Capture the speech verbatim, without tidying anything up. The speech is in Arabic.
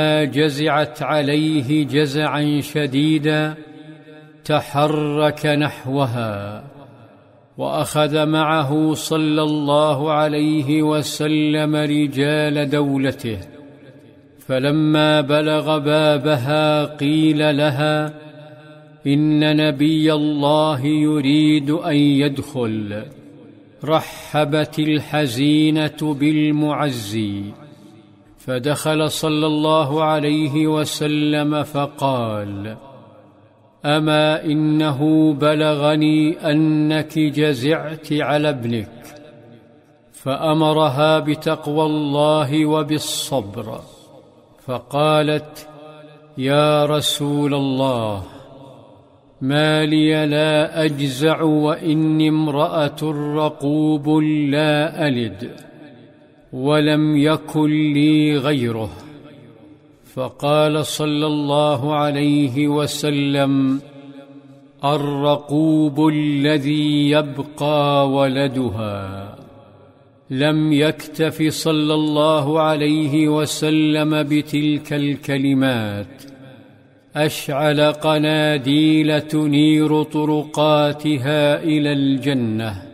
جزعت عليه جزعا شديدا تحرك نحوها، وأخذ معه صلى الله عليه وسلم رجال دولته، فلما بلغ بابها قيل لها: إن نبي الله يريد أن يدخل. رحبت الحزينة بالمعزي، فدخل صلى الله عليه وسلم فقال: أما إنه بلغني أنك جزعت على ابنك، فأمرها بتقوى الله وبالصبر، فقالت: يا رسول الله، ما لي لا أجزع وإني امرأة رقوب لا ألد، ولم يكن لي غيره. فقال صلى الله عليه وسلم: الرقوب الذي يبقى ولدها. لم يكتف صلى الله عليه وسلم بتلك الكلمات، أشعل قناديل تنير طرقاتها إلى الجنة.